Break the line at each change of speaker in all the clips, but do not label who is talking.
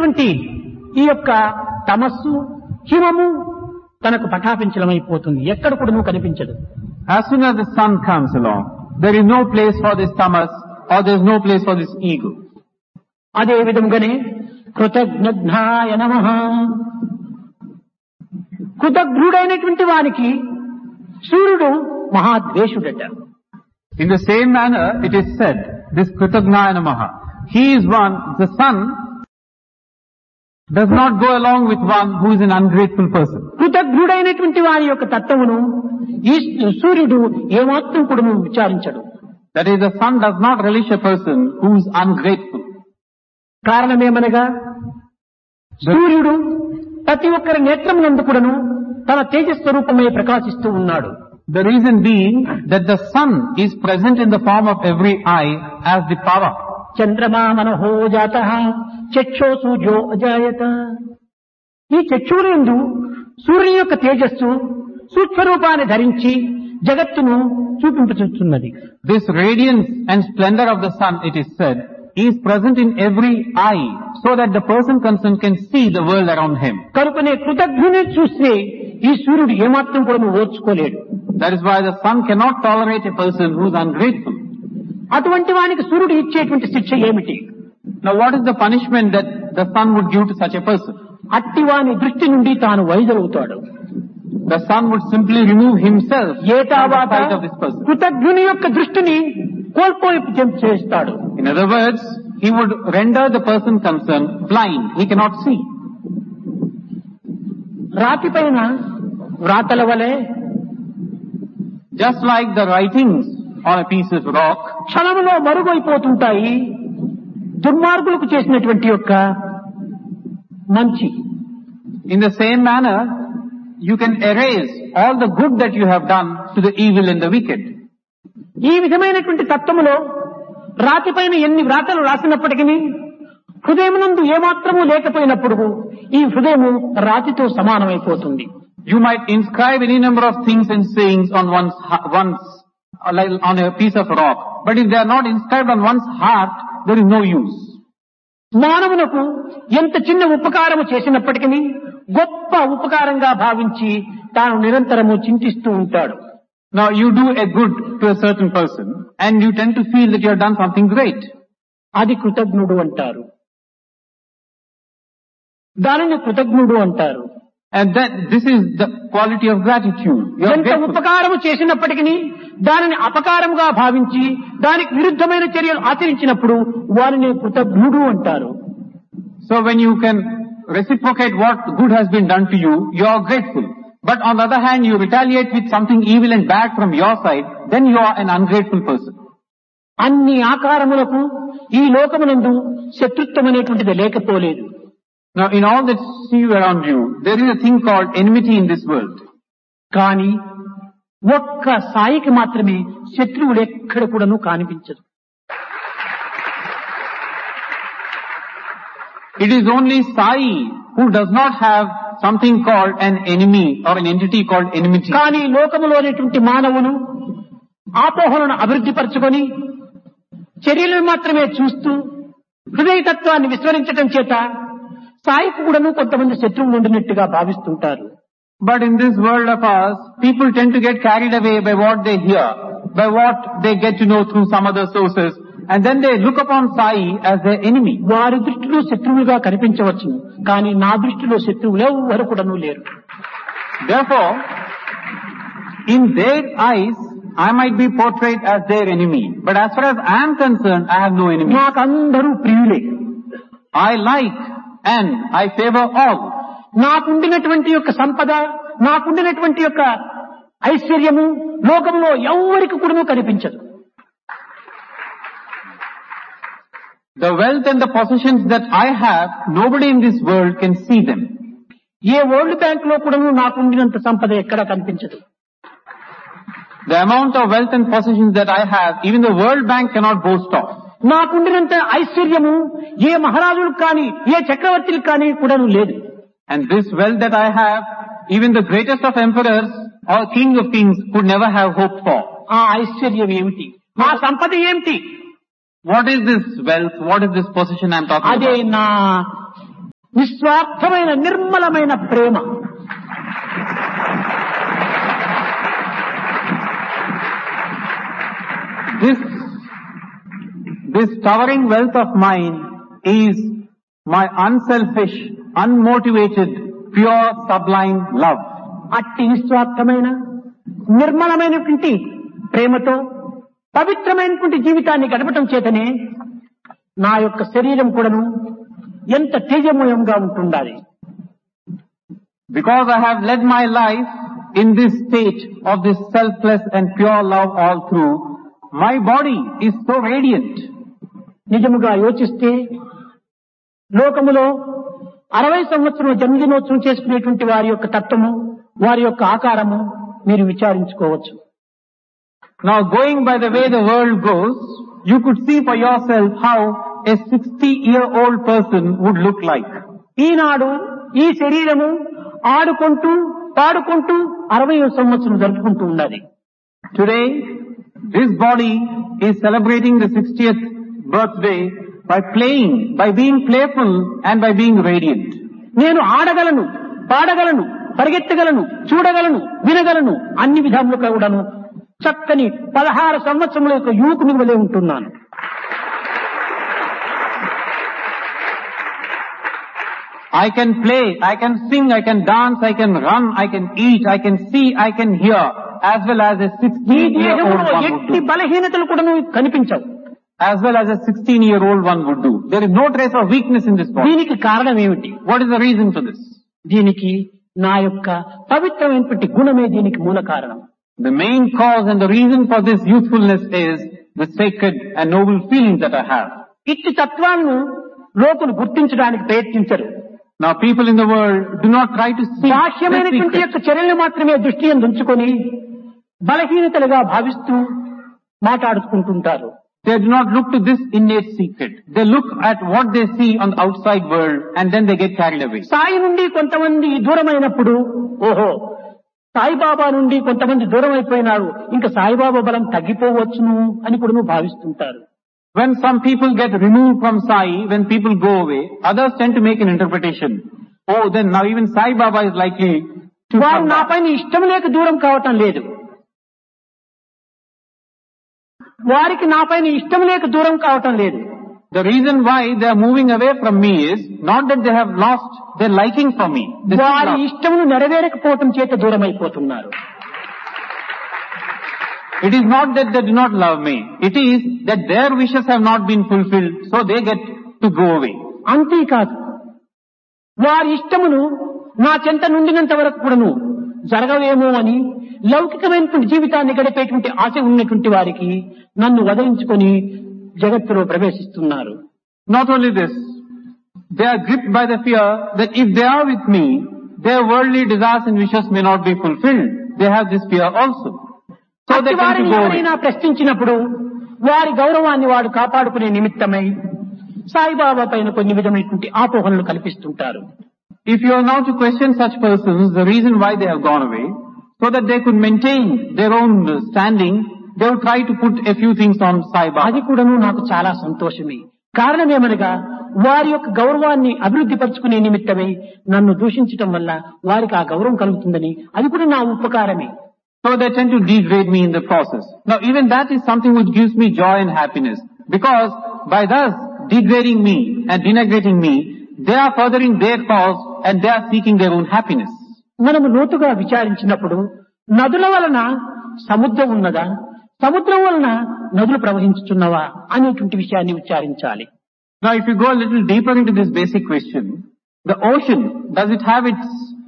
వంటి ఈ యొక్క తమస్సు హిమము తనకు పటాపించలమైపోతుంది. ఎక్కడ కూడా నువ్వు కనిపించదు.
As soon as the sun comes along, there is no place for this tamas or there is no place for this ego.
అదే విధంగానే కృతజ్ఞాయ నమః. కృతజ్ఞుడైనటువంటి వానికి సూర్యుడు మహాద్వేషుడట.
In the same manner, it is said, this Kritagnaya Namaha, he is one, the sun does not go along with one who is an ungrateful person.
కృతజ్ఞుడైనటువంటి వారి యొక్క తత్వమును ఈ సూర్యుడు ఏమాత్రం కూడా విచారించడు.
That is, the sun does not relish a person who is ungrateful.
కారణమేమనగా సూర్యుడు ప్రతి ఒక్కరి నేత్రమునందు కూడాను తన తేజస్వరూపమై ప్రకాశిస్తూ ఉన్నాడు.
The reason being that the sun is present in the form of every eye as the power.
చంద్రమా మనహో జాతః చక్షో సూర్యో అజాయత. ఈ చక్షువులందు సూర్యుని యొక్క తేజస్సు సూక్ష్మరూపాన్ని ధరించి జగత్తును చూపించుతున్నది.
This radiance and splendor of the sun, it is said, is present in every eye so that the person concerned can see the world around him.
కనుకనే కృతజ్ఞుని చూస్తే ఈ సూర్యుడు ఏమాత్రం కూడా ఓర్చుకోలేడు.
That is why the sun cannot tolerate a person who is ungrateful.
అటువంటి వానికి సూర్యుడు ఇచ్చేటువంటి శిక్ష ఏమిటి?
Now what is the punishment that the sun would give to such a person?
అట్టి వాని దృష్టి నుండి తాను వైదొలుగుతాడు.
The sun would simply remove himself from the
ఏతావాత
sight of this person.
కృతజ్ఞుని యొక్క దృష్టిని కోల్పోయి చేస్తాడు.
In other words, he would render the person concerned blind. He cannot see.
రాతి పైన వ్రాతల వలె
Just like the writings on a piece of rock,
క్షణములో మరుగైపోతుంటాయి దుర్మార్గులకు చేసినటువంటి యొక్క మంచి.
in the same manner, you can erase all the good that you have done to the evil and the wicked.
ఈ విధమైనటువంటి తత్వములో రాతి పైన ఎన్ని వ్రాతలు రాసినప్పటికీ హృదయమునందు ఏమాత్రము లేకపోయినప్పుడు ఈ హృదయము రాతితో సమానమైపోతుంది.
You might inscribe any number of things and sayings on like on a piece of rock, but if they are not inscribed on one's heart, there is no use.
మానవునకు ఎంత చిన్న ఉపకారము చేసినప్పటికీ గొప్ప ఉపకారంగా భావించి తాను నిరంతరము చింతిస్తూ ఉంటాడు.
Now you do a good to a certain person and you tend to feel that you have done something great.
అది కృతజ్ఞుడు అంటారు. దానిని కృతజ్ఞుడు అంటారు.
And that this is the quality of gratitude. You are
ఎంత
grateful.
ఉపకారము చేసినప్పటికీ దానిని అపకారముగా భావించి దానికి విరుద్ధమైన చర్యలు ఆచరించినప్పుడు వారిని కృతజ్ఞుడు అంటారు.
So when you can reciprocate what good has been done to you, you are grateful. But on the other hand, you retaliate with something evil and bad from your side, then you are an ungrateful person.
అన్ని ఆకారములకు ఈ లోకమునందు శత్రుత్వం అనేటువంటిది లేకపోలేదు.
Now in all that see around you, there is a thing called enmity in this world.
కానీ ఒక్క సాయికి మాత్రమే శత్రువులు ఎక్కడ కూడాను కనిపించదు.
It is only Sai who does not have something called an enemy or an entity called enmity.
కానీ లోకములోనేటువంటి మానవులు ఆపోహలను అభివృద్ధి పరచుకొని చర్యలను మాత్రమే చూస్తూ హృదయతత్వాన్ని విస్మరించడం చేత సాయికి కూడాను కొంతమంది శత్రువులు ఉండినట్టుగా భావిస్తుంటారు.
But in this world of ours, people tend to get carried away by what they hear, by what they get to know through some other sources, and then they look upon Sai as their enemy.
వారి దృష్టిలో శత్రువులుగా కనిపించవచ్చు, కానీ నా దృష్టిలో శత్రువులు ఎవరు కూడాను లేరు.
Therefore, in their eyes, I might be portrayed as their enemy, but as far as I am concerned, I have no enemy.
నాకందరూ ప్రియులే.
I like and I favor all.
నాకుండినటువంటి యొక్క సంపద, నాకుండినటువంటి యొక్క ఐశ్వర్యము లోకంలో ఎవరికి కూడా కనిపించదు.
The wealth and the possessions that I have, nobody in this world can see them.
A world bank లో కూడా నాకుండినంత సంపద ఎక్కడా కనిపించదు.
The amount of wealth and possessions that I have, even the World Bank cannot boast of.
నాకుండినంత ఐశ్వర్యము ఏ మహారాజులకు కానీ ఏ చక్రవర్తులకు కానీ కూడా లేదు.
And this wealth that I have, even the greatest of emperors or kings of kings could never have hoped for.
ఆ ఐశ్వర్యం ఏమిటి? ఆ సంపద ఏమిటి?
What is this wealth? What is this possession I am talking
అదే
about?
నా నిస్వార్థమైన నిర్మలమైన ప్రేమ.
This towering wealth of mine is my unselfish, unmotivated, pure, sublime love.
అట్టి నిస్వార్థమైన నిర్మలమైనటువంటి ప్రేమతో పవిత్రమైనటువంటి జీవితాన్ని గడపటం చేతనే నా యొక్క శరీరం కూడాను ఎంత తేజమయంగా ఉంటుండాలి.
Because I have led my life in this state of this selfless and pure love all through, my body is so radiant.
నిజముగా యోచిస్తే లోకములో 60 సంవత్సరం జన్మదినోత్సవం చేసుకునేటువంటి వారి యొక్క తత్వము, వారి యొక్క ఆకారము మీరు విచారించుకోవచ్చు.
Now going by the way the world goes, you could see for yourself how a 60-year-old person would look like.
ఈనాడు ఈ శరీరము ఆడుకుంటూ పాడుకుంటూ 60 సంవత్సరం జరుపుకుంటూ ఉన్నది.
Today, this body is celebrating the 60th birthday by playing, by being playful and by being radiant.
నేను ఆడగలను, పాడగలను, పరిగెత్తగలను, చూడగలను, వినగలను, అన్ని విధాలుగా కూడాను చక్కని 16 సంవత్సరముల యొక్క యువకుని వలె ఉంటున్నాను.
I can play, I can sing, I can dance, I can run, I can eat, I can see, I can hear, as well as a 16-year-old one would
ఎట్టి
do.
బలహీనతలు కూడాను కనిపించవు.
As well as a 16-year-old one would do. There is no trace of weakness in this body.
దీనికి కారణం ఏమిటి?
What is the reason for this?
దీనికి నా యొక్క పవిత్రమైనటువంటి గుణమే దీనికి మూల కారణం.
The main cause and the reason for this youthfulness is the sacred and noble feelings that I have.
ఇట్టి తత్వాలను లోకులు గుర్తించడానికి ప్రయత్నించరు.
Now people in the world do not try to see this
బాహ్యమైనటువంటి
secret.
యొక్క చర్యలు మాత్రమే దృష్టి ఉంచుకొని బలహీనతలుగా భావిస్తూ మాట్లాడుకుంటుంటారు.
They do not look to this innate secret. They look at what they see on the outside world and then they get carried away.
Sai నుండి కొంతమంది దూరమైనప్పుడు ఓహో సాయిబాబా నుండి కొంతమంది దూరం అయిపోయినారు, ఇంకా సాయిబాబా బలం తగ్గిపోవచ్చును అని కూడా భావిస్తుంటారు.
When some people get removed from Sai, when people go away, others tend to make an interpretation. Oh, then now even Sai Baba is likely to
వారు
come
నా
back.
పైన ఇష్టం లేక దూరం కావటం లేదు, వారికి నా పైన ఇష్టం లేక దూరం కావటం లేదు.
The reason why they are moving away from me is not that they have lost their liking for me. This is
వారి
not.
ఇష్టమును నెరవేరకపోవటం చేత దూరం అయిపోతున్నారు.
It is not that they do not love me. It is that their wishes have not been fulfilled, so they get to go away.
అంతేకాదు వారి ఇష్టమును నా చెంత నుండినంత వరకు కూడాను జరగవేమో అని లౌకికమైనటువంటి జీవితాన్ని గడిపేటువంటి ఆశ ఉన్నటువంటి వారికి నన్ను వదిలించుకొని జగత్తులో ప్రవేశిస్తున్నారు.
Not only this, they are gripped by the fear that if they are with me, their worldly desires and wishes may not be fulfilled. They have this fear also. So they tend to
వారిని
go away.
ఎవరైనా ప్రశ్నించినప్పుడు వారి గౌరవాన్ని వాడు కాపాడుకునే నిమిత్తమై సాయిబాబా పైన కొన్ని విధమైనటువంటి ఆపోహనలు కల్పిస్తుంటారు.
If you are now to question such persons, the reason why they have gone away, so that they could maintain their own standing, they will try to put a few things on Sai Baba.
అది కూడాను నాకు చాలా సంతోషమే. కారణమేమనగా వారి యొక్క గౌరవాన్ని అభివృద్ధి పరుచుకునే నిమిత్తమై నన్ను దూషించటం వల్ల వారికి ఆ గౌరవం కలుగుతుందని అది కూడా నా ఉపకారమే.
So they tend to degrade me in the process. Now even that is something which gives me joy and happiness, because by thus degrading me and denigrating me, they are furthering their cause and they are seeking their own happiness.
మనము లోతుగా విచారించినప్పుడు నదుల వలన సముద్రం ఉన్నదా, సముద్రం వలన నదులు ప్రవహించుచున్నవా అనేటువంటి విషయాన్ని విచారించాలి.
Now if you go a little deeper into this basic question, the ocean, does it have its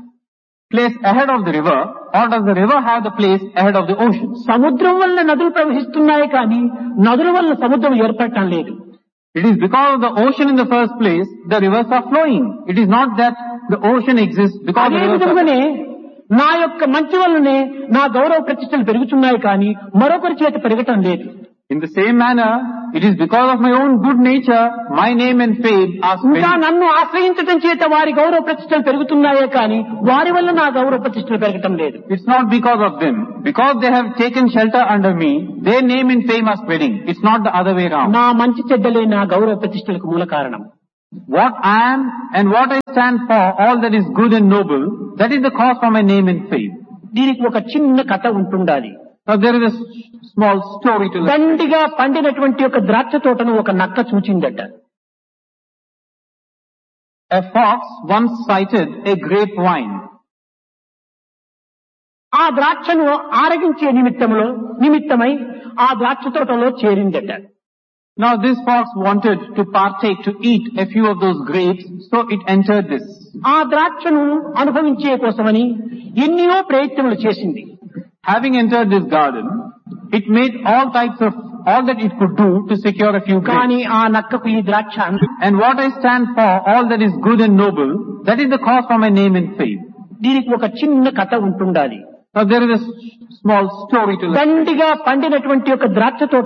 place ahead of the river, or does the river have the place ahead of the ocean?
సముద్రం వల్ల నదులు ప్రవహిస్తున్నాయి కానీ నదుల వల్ల సముద్రం ఏర్పడటం లేదు.
It is because of the ocean in the first place, the rivers are flowing. It is not that the ocean exists because the
అదే
rivers are
విధంగానే నా యొక్క మంచి వల్లనే నా గౌరవ ప్రతిష్టలు పెరుగుతున్నాయి కానీ మరొకరి చేత పెరగటం లేదు.
In the same manner, it is because of my own good nature, my name and fame are
ఇంకా
spreading.
నన్ను ఆశ్రయించడం చేత వారి గౌరవ ప్రతిష్టలు పెరుగుతున్నాయే కానీ వారి వల్ల నా గౌరవ ప్రతిష్టలు పెరగటం లేదు.
It's not because of them. Because they have taken shelter under me, their name and fame are spreading. It's not the other way around.
నా మంచి చెడ్డలే నా గౌరవ ప్రతిష్టలకు మూల కారణం.
What I am and what I stand for, all that is good and noble, that is the cause for my name and fame.
దీనికి ఒక చిన్న కథ ఉంటుండాలి.
Now there is a small story to listen.
దండిగా పండినటువంటి ఒక ద్రాక్ష తోటను ఒక నక్క చూచిందట.
A fox once sighted a grapevine.
ఆ ద్రాక్షను ఆరగించే నిమిత్తమై ఆ ద్రాక్ష తోటలో చేరిందట.
Now this fox wanted to partake, to eat a few of those grapes, so it entered this.
ఆ ద్రాక్షను అనుభవించే కోసమని ఎన్నో ప్రయత్నములు చేసింది.
Having entered this garden, it made all that it could do to secure a few
కానీ
grapes.
ఆ నక్కకు ఈ ద్రాక్ష
And what I stand for, all that is good and noble, that is the cause for my name and fame.
దీనికి ఒక చిన్న కథ ఉంటుండాలి.
Now there is a small story to listen.
దండిగా పండినటువంటి ఒక ద్రాక్ష తోట